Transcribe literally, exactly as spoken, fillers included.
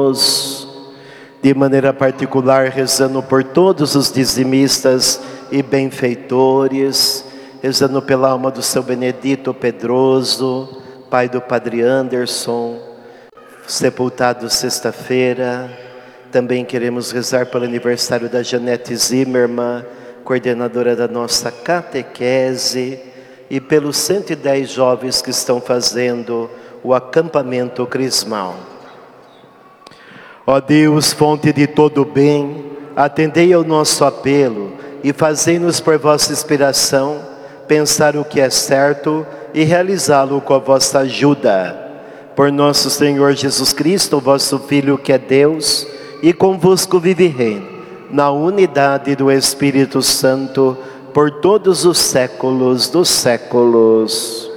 De maneira particular, rezando por todos os dizimistas e benfeitores, rezando pela alma do seu Benedito Pedroso, pai do Padre Anderson, sepultado sexta-feira. Também queremos rezar pelo aniversário da Janete Zimmermann, coordenadora da nossa catequese, e pelos cento e dez jovens que estão fazendo o acampamento crismal. Ó Deus, fonte de todo bem, atendei ao nosso apelo e fazei-nos por vossa inspiração pensar o que é certo e realizá-lo com a vossa ajuda. Por nosso Senhor Jesus Cristo, vosso Filho, que é Deus, e convosco vive e reina, na unidade do Espírito Santo, por todos os séculos dos séculos.